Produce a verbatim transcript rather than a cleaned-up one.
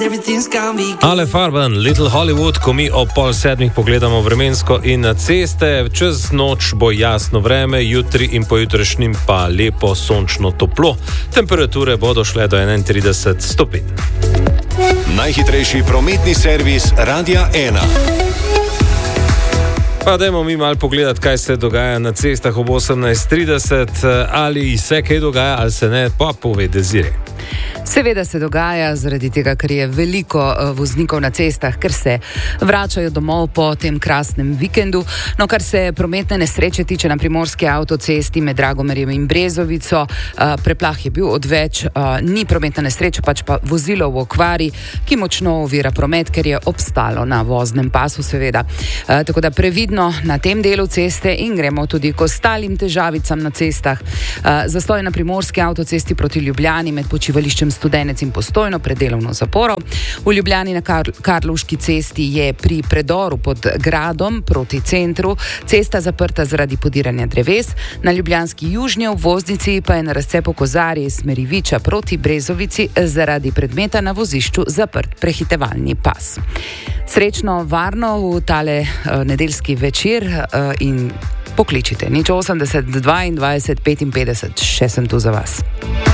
Ale Farben, Little Hollywood, ko mi ob pol sedmih pogledamo vremensko in na ceste. Čez noč bo jasno vreme, jutri in pojutrišnjim pa lepo sončno toplo. Temperature bodo šle do enaintrideset stopinj. Najhitrejši prometni servis Radia ena. Pa dajmo mi malo pogledati, kaj se dogaja na cestah ob osemnajst trideset. Ali se kaj dogaja, ali se ne, pa pove Desiree. Seveda se dogaja, zaradi tega, ker je veliko uh, voznikov na cestah, ker se vračajo domov po tem krasnem vikendu. No, kar se prometne nesreče tiče na primorski avtocesti med Dragomerjem in Brezovico, uh, preplah je bil odveč, uh, ni prometna nesreča, pač pa vozilo v okvari, ki močno ovira promet, ker je obstalo na voznem pasu, seveda. Uh, tako da previdno na tem delu ceste in gremo tudi k ostalim težavicam na cestah. Uh, zastoj na primorski avtocesti proti Ljubljani med počivališčem Studenec in Postojno pred delovno zaporo. V Ljubljani na Kar- Karlovški cesti je pri predoru pod gradom proti centru cesta zaprta zaradi podiranja dreves. Na ljubljanski južni obvoznici pa je na razcepu Kozarje iz smeri Viča proti Brezovici zaradi predmeta na vozišču zaprt prehitevalni pas. Srečno, varno v tale uh, nedeljski večer uh, in pokličite nič osemdeset dvaindvajset petinpetdeset, še sem tu za vas.